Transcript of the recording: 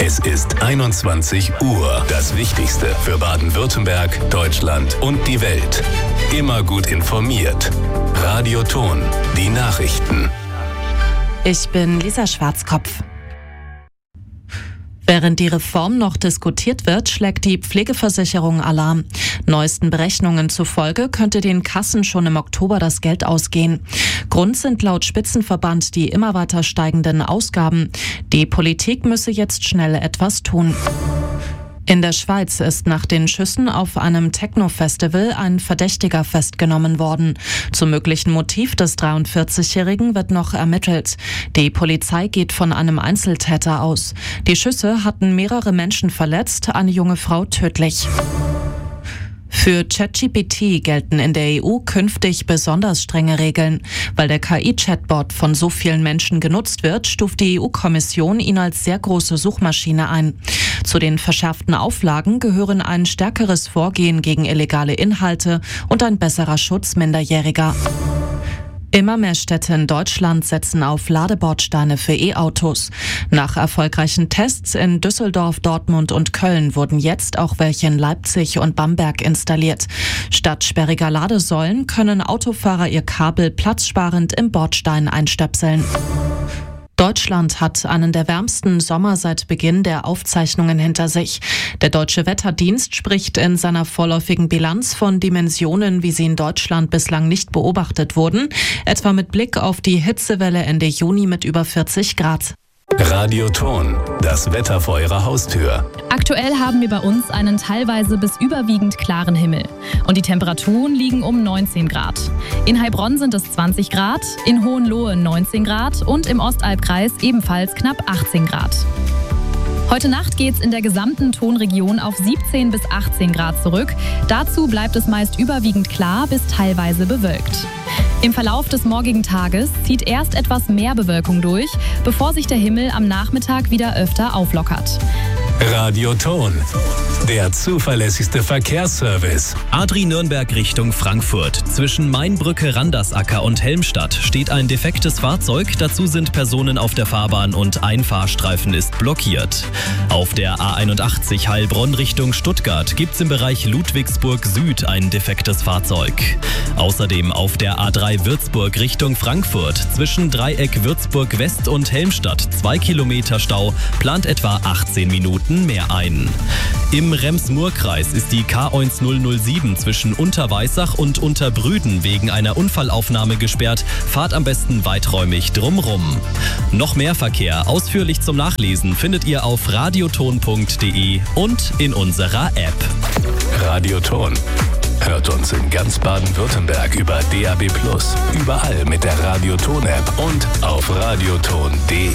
Es ist 21 Uhr. Das Wichtigste für Baden-Württemberg, Deutschland und die Welt. Immer gut informiert. Radio Ton, die Nachrichten. Ich bin Lisa Schwarzkopf. Während die Reform noch diskutiert wird, schlägt die Pflegeversicherung Alarm. Neuesten Berechnungen zufolge könnte den Kassen schon im Oktober das Geld ausgehen. Grund sind laut Spitzenverband die immer weiter steigenden Ausgaben. Die Politik müsse jetzt schnell etwas tun. In der Schweiz ist nach den Schüssen auf einem Techno-Festival ein Verdächtiger festgenommen worden. Zum möglichen Motiv des 43-Jährigen wird noch ermittelt. Die Polizei geht von einem Einzeltäter aus. Die Schüsse hatten mehrere Menschen verletzt, eine junge Frau tödlich. Für ChatGPT gelten in der EU künftig besonders strenge Regeln. Weil der KI-Chatbot von so vielen Menschen genutzt wird, stuft die EU-Kommission ihn als sehr große Suchmaschine ein. Zu den verschärften Auflagen gehören ein stärkeres Vorgehen gegen illegale Inhalte und ein besserer Schutz Minderjähriger. Immer mehr Städte in Deutschland setzen auf Ladebordsteine für E-Autos. Nach erfolgreichen Tests in Düsseldorf, Dortmund und Köln wurden jetzt auch welche in Leipzig und Bamberg installiert. Statt sperriger Ladesäulen können Autofahrer ihr Kabel platzsparend im Bordstein einstöpseln. Deutschland hat einen der wärmsten Sommer seit Beginn der Aufzeichnungen hinter sich. Der Deutsche Wetterdienst spricht in seiner vorläufigen Bilanz von Dimensionen, wie sie in Deutschland bislang nicht beobachtet wurden, etwa mit Blick auf die Hitzewelle Ende Juni mit über 40 Grad. Radio Ton, das Wetter vor Ihrer Haustür. Aktuell haben wir bei uns einen teilweise bis überwiegend klaren Himmel. Und die Temperaturen liegen um 19 Grad. In Heilbronn sind es 20 Grad, in Hohenlohe 19 Grad und im Ostalbkreis ebenfalls knapp 18 Grad. Heute Nacht geht's in der gesamten Tonregion auf 17 bis 18 Grad zurück. Dazu bleibt es meist überwiegend klar bis teilweise bewölkt. Im Verlauf des morgigen Tages zieht erst etwas mehr Bewölkung durch, bevor sich der Himmel am Nachmittag wieder öfter auflockert. Radio Ton, der zuverlässigste Verkehrsservice. A3 Nürnberg Richtung Frankfurt. Zwischen Mainbrücke, Randersacker und Helmstadt steht ein defektes Fahrzeug. Dazu sind Personen auf der Fahrbahn und ein Fahrstreifen ist blockiert. Auf der A81 Heilbronn Richtung Stuttgart gibt es im Bereich Ludwigsburg Süd ein defektes Fahrzeug. Außerdem auf der A3 Würzburg Richtung Frankfurt. Zwischen Dreieck Würzburg West und Helmstadt 2 Kilometer Stau, plant etwa 18 Minuten mehr ein. Im Rems-Murr-Kreis ist die K1 007 zwischen Unterweissach und Unterbrüden wegen einer Unfallaufnahme gesperrt. Fahrt am besten weiträumig drumrum. Noch mehr Verkehr ausführlich zum Nachlesen findet ihr auf radioton.de und in unserer App. Radio Ton. Hört uns in ganz Baden-Württemberg über DAB+, überall mit der Radio Ton App und auf radioton.de.